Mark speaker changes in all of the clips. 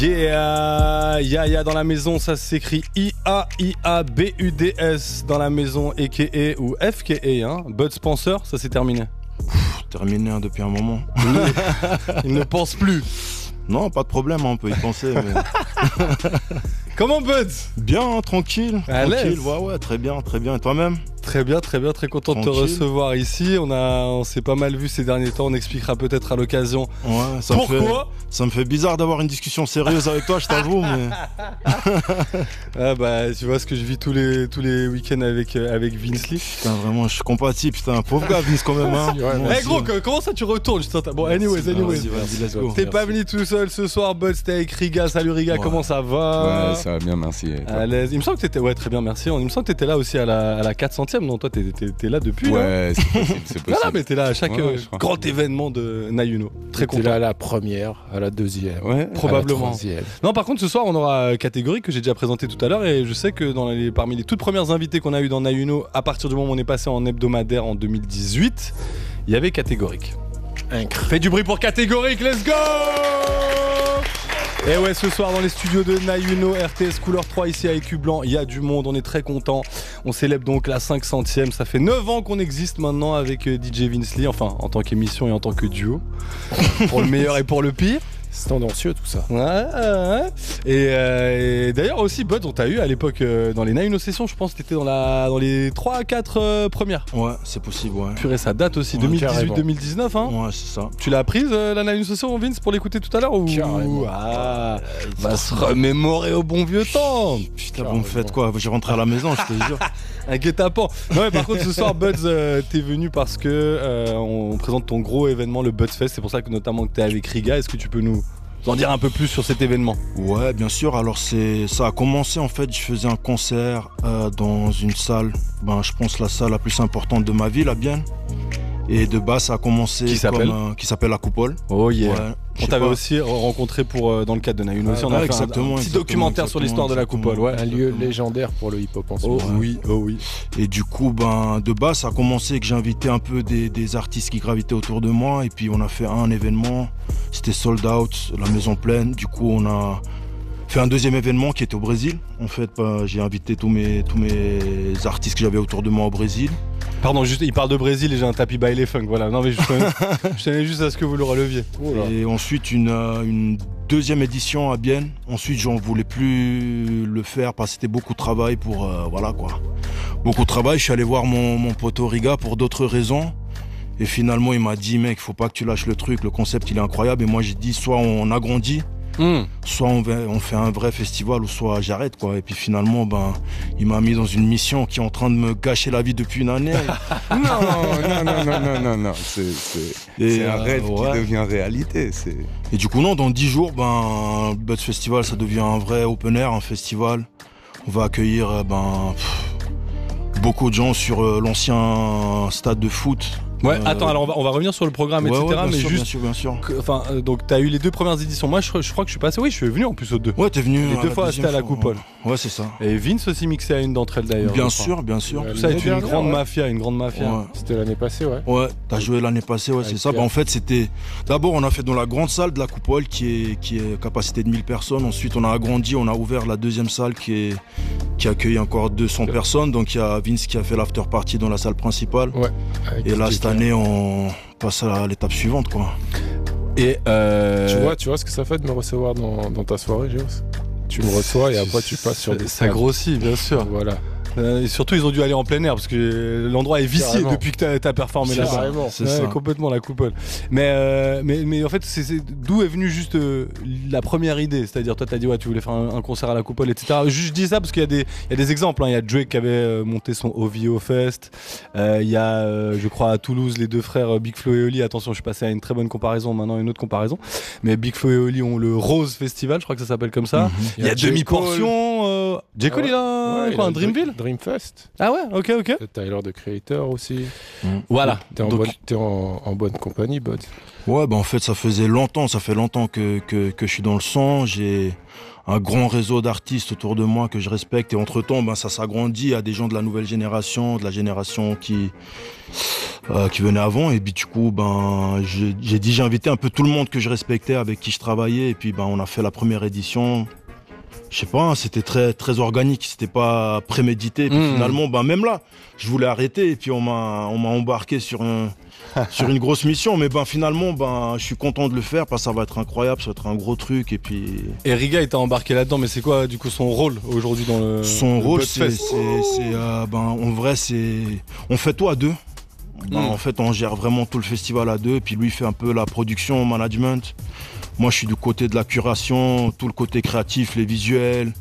Speaker 1: Yeah, Yaya dans la maison, ça s'écrit I-A-I-A-B-U-D-S dans la maison, a.k.a. ou F.K.A. hein. Bud Spencer, ça c'est terminé.
Speaker 2: Terminé depuis un moment.
Speaker 1: Il ne pense plus.
Speaker 2: Non, pas de problème, on peut y penser. Mais...
Speaker 1: Comment Bud?
Speaker 2: Bien, hein, tranquille.
Speaker 1: À l'aise.
Speaker 2: Ouais, très bien. Et toi-même?
Speaker 1: Très bien, très content de te recevoir ici. On s'est pas mal vu ces derniers temps, on expliquera peut-être à l'occasion pourquoi.
Speaker 2: Ça me fait bizarre d'avoir une discussion sérieuse avec toi, je t'avoue, mais...
Speaker 1: Ah bah, tu vois ce que je vis tous les week-ends avec Vince Lee.
Speaker 2: Putain, vraiment, je suis compatible, putain, pauvre gars Vince quand même, hein.
Speaker 1: Ouais, gros, comment ça tu retournes? Bon, anyways.
Speaker 2: Vas-y, let's go.
Speaker 1: T'es pas venu tout seul ce soir, Bud, c'était avec Riga. Salut Riga, comment ça va?
Speaker 3: Ouais, ça va bien, merci.
Speaker 1: À l'aise. Il me semble que t'étais, ouais, très bien, merci. Il me semble que t'étais là aussi à la 400ème, non? Toi, t'es là depuis.
Speaker 3: Ouais, c'est possible.
Speaker 1: Voilà, mais t'es là à chaque grand événement de Nayuno. Très content.
Speaker 4: T'es là à la première, à la deuxième.
Speaker 1: Ouais, probablement.
Speaker 4: À la
Speaker 1: non, par contre, ce soir, on aura Catégorie que j'ai déjà présenté tout à l'heure et je sais que parmi les toutes premières invités qu'on a eu dans Nayuno, à partir du moment où on est passé en hebdomadaire en 2018, il y avait Catégorique. Fais du bruit pour Catégorique, let's go! Et ouais, ce soir dans les studios de Nayuno, RTS Couleur 3 ici à Écu Blanc, il y a du monde, on est très content. On célèbre donc la 500ème, ça fait 9 ans qu'on existe maintenant avec DJ Vince Lee, enfin en tant qu'émission et en tant que duo, pour le meilleur et pour le pire.
Speaker 4: C'est tendancieux tout ça.
Speaker 1: Ouais. Et d'ailleurs aussi, Bud, on t'a eu à l'époque dans les Nayuno sessions, je pense que t'étais dans les 3 à 4 premières.
Speaker 2: Ouais, c'est possible, ouais.
Speaker 1: Purée, ça date aussi,
Speaker 2: ouais,
Speaker 1: 2018-2019, hein.
Speaker 2: Ouais, c'est ça.
Speaker 1: Tu l'as prise la Nayuno session, Vince, pour l'écouter tout à l'heure ou...
Speaker 4: Carrément.
Speaker 1: Ah, va se remémorer au bon vieux temps.
Speaker 2: Putain, vous me faites quoi? Je vais rentrer à la maison, je te jure.
Speaker 1: Un guet-apens. Non, mais par contre, ce soir, Buds, t'es venu parce que on présente ton gros événement, le Buds Fest. C'est pour ça que notamment que t'es avec Riga. Est-ce que tu peux nous en dire un peu plus sur cet événement?
Speaker 2: Ouais, bien sûr. Alors ça a commencé en fait. Je faisais un concert dans une salle. Je pense la salle la plus importante de ma ville, à Bienne. Et de bas, ça a commencé qui s'appelle La Coupole.
Speaker 1: Oh yeah.
Speaker 2: Ouais,
Speaker 1: on t'avait aussi rencontré dans le cadre de Nayuno aussi. On a fait un petit documentaire sur l'histoire de la Coupole. Ouais.
Speaker 4: Un lieu légendaire pour le hip-hop en ce moment.
Speaker 1: Oh oui.
Speaker 2: Et du coup, de bas, ça a commencé que j'ai invité un peu des artistes qui gravitaient autour de moi. Et puis on a fait un événement. C'était sold out, la maison pleine. Du coup, on a fait un deuxième événement qui était au Brésil. En fait, j'ai invité tous mes artistes que j'avais autour de moi au Brésil.
Speaker 1: Pardon, juste, il parle de Brésil et j'ai un tapis by les funk, voilà. Non mais je tenais juste à ce que vous le releviez.
Speaker 2: Et ensuite une deuxième édition à Bienne. Ensuite, j'en voulais plus le faire parce que c'était beaucoup de travail pour voilà quoi. Beaucoup de travail. Je suis allé voir mon poteau Riga pour d'autres raisons. Et finalement, il m'a dit mec, faut pas que tu lâches le truc. Le concept, il est incroyable. Et moi, j'ai dit soit on agrandit. Soit on fait un vrai festival ou soit j'arrête quoi. Et puis finalement il m'a mis dans une mission qui est en train de me gâcher la vie depuis une année.
Speaker 3: Non. C'est un rêve qui devient réalité.
Speaker 2: Et du coup dans 10 jours Buds Festival ça devient un vrai open air, un festival. On va accueillir beaucoup de gens sur l'ancien stade de foot.
Speaker 1: Ouais, attends, alors on va revenir sur le programme, etc. Mais juste,
Speaker 2: bien sûr.
Speaker 1: Enfin, donc t'as eu les deux premières éditions. Moi, je crois que je suis passé. Oui, je suis venu en plus aux deux.
Speaker 2: Ouais, t'es venu.
Speaker 1: Les deux fois, c'était à la Coupole.
Speaker 2: Ouais, c'est ça.
Speaker 1: Et Vince aussi mixé à une d'entre elles d'ailleurs.
Speaker 2: Bien sûr.
Speaker 1: Tout ça est une grande mafia.
Speaker 4: Ouais. C'était l'année passée, ouais.
Speaker 2: Ouais, t'as joué l'année passée, ouais, c'est ça. En fait, c'était. D'abord, on a fait dans la grande salle de la Coupole qui est capacité de 1000 personnes. Ensuite, on a agrandi, on a ouvert la deuxième salle qui accueille encore 200 personnes. Donc, il y a Vince qui a fait l'after party dans la salle principale.
Speaker 4: Ouais.
Speaker 2: Et là, cette année, on passe à l'étape suivante, quoi.
Speaker 1: Et
Speaker 4: tu vois ce que ça fait de me recevoir dans ta soirée, Géos? Tu me reçois et après tu passes sur des
Speaker 1: ça grossit, bien sûr.
Speaker 4: Voilà.
Speaker 1: Et surtout, ils ont dû aller en plein air parce que l'endroit est vicié depuis que t'as performé là-bas.
Speaker 4: C'est
Speaker 2: ça.
Speaker 1: Complètement la Coupole. Mais en fait, d'où est venue juste la première idée? C'est-à-dire, toi, t'as dit, ouais, tu voulais faire un concert à la Coupole, etc. Je dis ça parce qu'il y a des exemples. Il y a Drake qui avait monté son OVO Fest. Il y a, je crois, à Toulouse, les deux frères Big Flo et Oli. Attention, je suis passé à une très bonne comparaison, maintenant une autre comparaison. Mais Big Flo et Oli ont le Rose Festival, je crois que ça s'appelle comme ça. Il y a Demi-Portion J. Cole, il a un Dreamville
Speaker 4: Dreamfest.
Speaker 1: Ah ouais, ok.
Speaker 4: Tyler, the Creator aussi.
Speaker 1: Voilà.
Speaker 4: T'es en bonne compagnie, Bud.
Speaker 2: Ouais, en fait, ça fait longtemps que je suis dans le son. J'ai un grand réseau d'artistes autour de moi que je respecte. Et entre-temps, ça s'agrandit. Il y a des gens de la nouvelle génération, de la génération qui venait avant. Et puis du coup, j'ai invité un peu tout le monde que je respectais, avec qui je travaillais. Et puis on a fait la première édition. Je sais pas, c'était très très organique, c'était pas prémédité. Et puis finalement, même là, je voulais arrêter et puis on m'a embarqué sur une grosse mission. Mais finalement, je suis content de le faire parce que ça va être incroyable, ça va être un gros truc.
Speaker 1: Et Riga, il t'a embarqué là-dedans, mais c'est quoi du coup son rôle aujourd'hui dans le
Speaker 2: Son rôle,
Speaker 1: c'est
Speaker 2: en vrai, on fait tout à deux. En fait, on gère vraiment tout le festival à deux. Puis lui, il fait un peu la production, management. Moi, je suis du côté de la curation, tout le côté créatif, les visuels.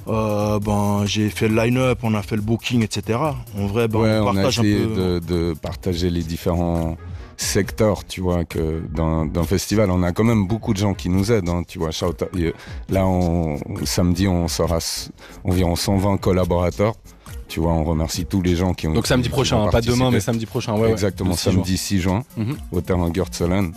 Speaker 2: J'ai fait le line-up, on a fait le booking, etc. En vrai,
Speaker 3: on a essayé de partager les différents secteurs, tu vois, que dans le festival, on a quand même beaucoup de gens qui nous aident, hein, tu vois. Là, samedi, on sera environ 120 collaborateurs. Tu vois, on remercie tous les gens qui ont...
Speaker 1: Donc samedi prochain, pas demain, mais samedi prochain. Ouais,
Speaker 3: exactement, samedi 6 juin, au terrain Gürtelen.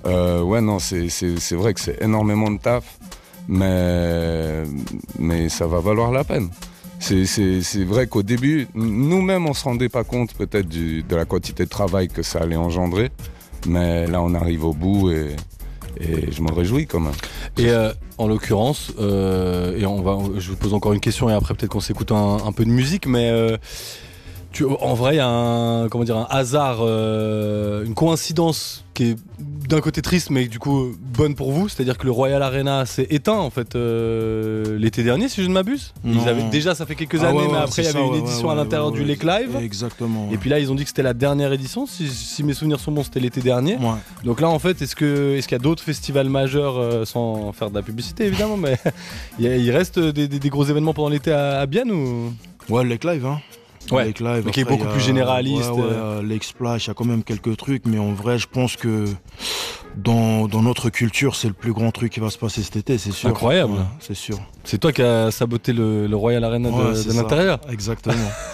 Speaker 3: C'est vrai que c'est énormément de taf, mais ça va valoir la peine. C'est vrai qu'au début, nous-mêmes, on se rendait pas compte peut-être de la quantité de travail que ça allait engendrer, mais là, on arrive au bout et je m'en réjouis quand même.
Speaker 1: Et en l'occurrence, je vous pose encore une question et après peut-être qu'on s'écoute un peu de musique, mais en vrai, il y a un hasard, une coïncidence qui est d'un côté triste, mais du coup bonne pour vous. C'est-à-dire que le Royal Arena s'est éteint en fait l'été dernier, si je ne m'abuse. Déjà, ça fait quelques années, mais après il y avait une édition à l'intérieur du Lake Live.
Speaker 2: Exactement.
Speaker 1: Et puis là, ils ont dit que c'était la dernière édition. Si mes souvenirs sont bons, c'était l'été dernier.
Speaker 2: Ouais.
Speaker 1: Donc là, en fait, est-ce qu'il y a d'autres festivals majeurs, sans faire de la publicité évidemment, mais il reste des gros événements pendant l'été à Bienne ou...
Speaker 2: Ouais, le Lake Live, hein.
Speaker 1: Ouais,
Speaker 2: Lake Live,
Speaker 1: mais qui est beaucoup plus généraliste.
Speaker 2: Lake Splash, il y a quand même quelques trucs, mais en vrai, je pense que dans notre culture, c'est le plus grand truc qui va se passer cet été, c'est sûr.
Speaker 1: Incroyable.
Speaker 2: Ouais, c'est sûr.
Speaker 1: C'est toi qui as saboté le Royal Arena de l'intérieur.
Speaker 2: Exactement.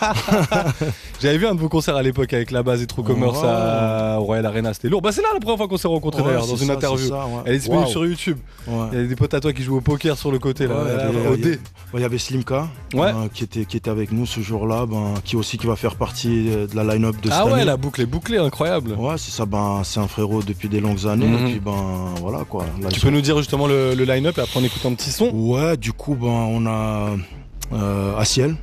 Speaker 1: J'avais vu un de vos concerts à l'époque avec la base et True Commerce au Royal Arena, c'était lourd. C'est là la première fois qu'on s'est rencontrés d'ailleurs, dans une interview. Elle est disponible sur YouTube. Ouais. Il y a des potes à toi qui jouent au poker sur le côté là, au dé.
Speaker 2: Il y avait Slimka qui était avec nous ce jour-là, qui va faire partie de la line-up de cette année.
Speaker 1: Ah ouais, la boucle est bouclée, incroyable.
Speaker 2: Ouais, c'est ça, c'est un frérot depuis des longues années, et puis voilà quoi. Là,
Speaker 1: tu peux nous dire justement le line-up et après on écoute un petit son?
Speaker 2: Ouais, du coup, on a Asiel,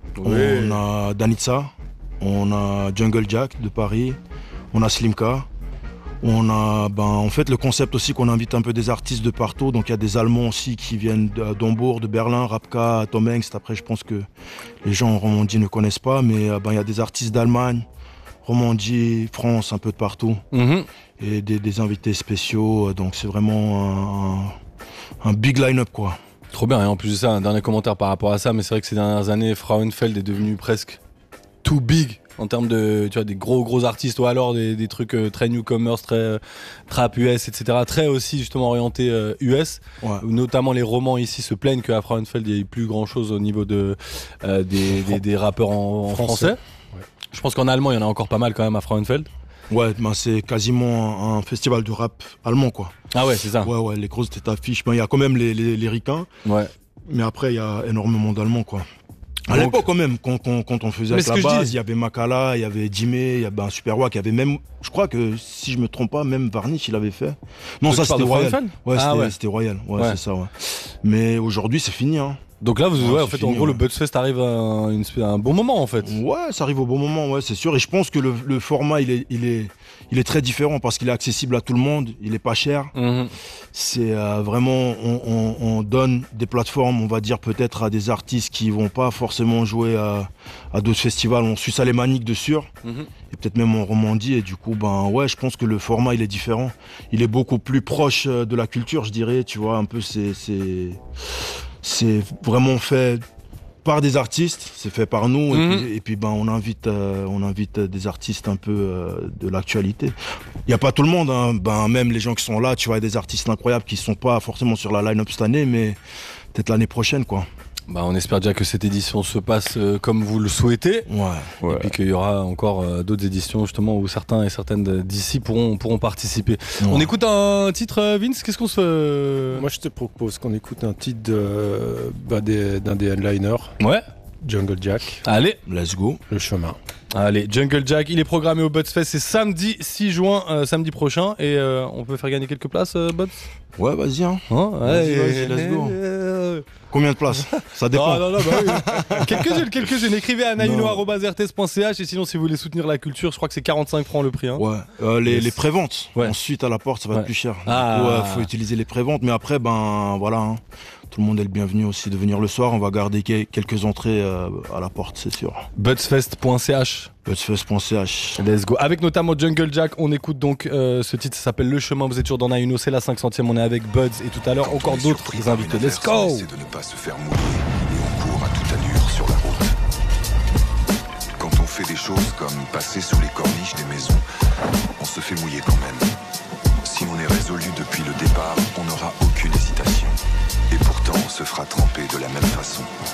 Speaker 2: on a Danitza, on a Jungle Jack de Paris, on a Slimka. On a en fait le concept aussi qu'on invite un peu des artistes de partout, donc il y a des Allemands aussi qui viennent d'Hambourg, de Berlin, Rapka, Tom Hengst. Après je pense que les gens en Romandie ne connaissent pas, mais il y a des artistes d'Allemagne, Romandie, France, un peu de partout, et des invités spéciaux, donc c'est vraiment un big line-up quoi.
Speaker 1: Trop bien, et en plus de ça, un dernier commentaire par rapport à ça, mais c'est vrai que ces dernières années, Frauenfeld est devenu presque too big en termes de, tu vois, des gros artistes, ou alors des trucs très newcomers, très trap US, etc. Très aussi justement orientés US. Ouais. Notamment les romans ici se plaignent qu'à Frauenfeld il n'y ait plus grand chose au niveau des rappeurs en français. Ouais. Je pense qu'en allemand il y en a encore pas mal quand même à Frauenfeld.
Speaker 2: Ouais, c'est quasiment un festival de rap allemand quoi.
Speaker 1: Ah ouais, c'est ça.
Speaker 2: Ouais, les grosses têtes d'affiche. Il y a quand même les ricains. Ouais. Mais après il y a énormément d'Allemands quoi. À l'époque quand même, quand on faisait avec la base, il y avait Makala, il y avait Jimmy, il y avait un Super Wack, il y avait même, je crois que si je me trompe pas, même Varnish il avait fait. Non, ça c'était Royal. C'était Royal, c'est ça, ouais. Mais aujourd'hui c'est fini, hein.
Speaker 1: Donc là, en fait, fini, en gros, le Buzzfest arrive à un bon moment, en fait.
Speaker 2: Ouais, ça arrive au bon moment, ouais, c'est sûr. Et je pense que le format, il est très différent parce qu'il est accessible à tout le monde, il est pas cher. C'est vraiment, on donne des plateformes, on va dire peut-être à des artistes qui vont pas forcément jouer à d'autres festivals. On suce alémanique de sûr, et peut-être même en Romandie. Et du coup, ouais, je pense que le format, il est différent. Il est beaucoup plus proche de la culture, je dirais. Tu vois, un peu, c'est vraiment fait par des artistes, c'est fait par nous, et puis on invite des artistes un peu de l'actualité. Il n'y a pas tout le monde, hein. Même les gens qui sont là, tu vois, des artistes incroyables qui ne sont pas forcément sur la line-up cette année, mais peut-être l'année prochaine quoi.
Speaker 1: Bah, on espère déjà que cette édition se passe comme vous le souhaitez.
Speaker 2: Ouais.
Speaker 1: Et puis qu'il y aura encore d'autres éditions justement où certains et certaines d'ici pourront participer.
Speaker 2: Ouais.
Speaker 1: On écoute un titre, Vince, qu'est-ce qu'on se...
Speaker 4: Moi, je te propose qu'on écoute un titre d'un des headliners,
Speaker 1: Ouais.
Speaker 4: Jungle Jack,
Speaker 1: Allez.
Speaker 2: Let's go.
Speaker 4: Le chemin.
Speaker 1: Allez, Jungle Jack, il est programmé au Buds Fest, c'est samedi 6 juin, samedi prochain. Et on peut faire gagner quelques places, Buds?
Speaker 2: Ouais, vas-y, hein.
Speaker 1: Vas-y,
Speaker 2: let's go. Combien de places? Ça dépend.
Speaker 1: Non, bah oui. Quelques-unes. Écrivez à naino@rts.ch et sinon, si vous voulez soutenir la culture, je crois que c'est 45 francs le prix. Hein.
Speaker 2: Ouais. Les préventes.
Speaker 1: Ouais.
Speaker 2: Ensuite, à la porte, ça va être plus cher.
Speaker 1: Ah.
Speaker 2: Faut utiliser les préventes. Mais après, ben voilà. Hein. Tout le monde est le bienvenu aussi de venir le soir. On va garder quelques entrées à la porte, c'est sûr.
Speaker 1: Budsfest.ch.
Speaker 2: Budsfest.ch.
Speaker 1: Let's go. Avec notamment Jungle Jack, on écoute donc ce titre, ça s'appelle Le Chemin. Vous êtes toujours dans Naino, c'est la 500e. On est avec Buds et tout à l'heure encore d'autres invités. Let's go.
Speaker 5: C'est de ne pas se faire mouiller et on court à toute allure sur la route. Quand on fait des choses comme passer sous les corniches des maisons, on se fait mouiller quand même. Si on est résolu depuis le départ, on n'aura aucune hésitation. Et pourtant, on se fera tremper de la même façon.